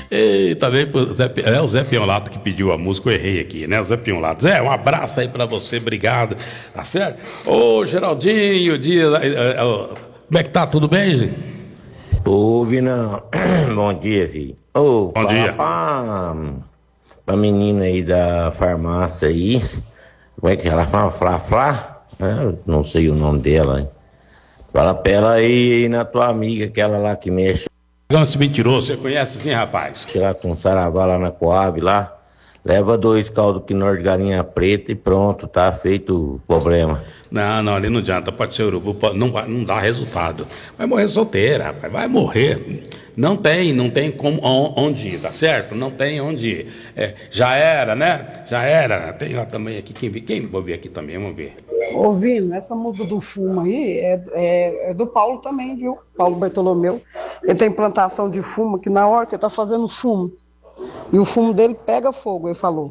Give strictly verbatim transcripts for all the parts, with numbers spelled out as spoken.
E também pro Zé, é o Zé Piolato que pediu a música, eu errei aqui, né? O Zé Piolato. Zé, um abraço aí pra você, obrigado. Tá certo? Ô, Geraldinho, Dias, como é que tá? Tudo bem, gente? Ô, Vinão, bom dia, filho. Ô, Bom dia. Pra, pra menina aí da farmácia aí, como é que ela fala? Flá, Flá? Eu não sei o nome dela, hein? Fala pra ela aí, aí na tua amiga, aquela lá que mexe Esse mentiroso, você conhece assim, rapaz? lá com saravá lá na Coab lá. Leva dois caldos quinor de galinha preta e pronto, tá feito o problema. Não, não, ali não adianta, pode ser urubu, pode, não, vai- não dá resultado. Vai morrer solteira, rapaz, vai morrer. Não tem, não tem como, on- onde ir, tá certo? Não tem onde ir. É, já era, né? Já era. Tem lá também aqui, quem, quem vou ver aqui também, vamos ver. Ouvindo, essa música do fumo aí é, é, é do Paulo também, viu? Paulo Bartolomeu. Ele tem plantação de fumo que na hora que ele tá fazendo fumo. E o fumo dele pega fogo, ele falou.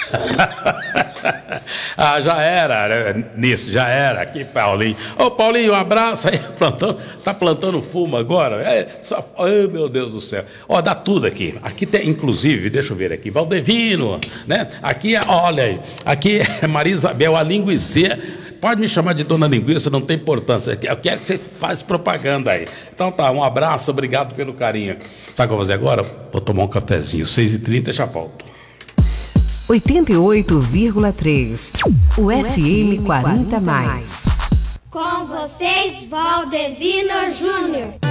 Ah, já era, né? Nisso, já era. Aqui, Paulinho. Ô, Paulinho, um abraço aí. Plantão, tá plantando fumo agora? É, só, ai, meu Deus do céu. Ó, dá tudo aqui. Aqui tem, inclusive, deixa eu ver aqui, Valdevino, né? Aqui é, olha aí, aqui é Maria Isabel, a linguiceira. Pode me chamar de Dona Linguiça, não tem importância. Eu quero que você faça propaganda aí. Então tá, um abraço, obrigado pelo carinho. Sabe o que eu vou fazer agora? Vou tomar um cafezinho. seis e trinta, já volto. oitenta e oito vírgula três. O F M quarenta mais. Com vocês, Valdevino Júnior.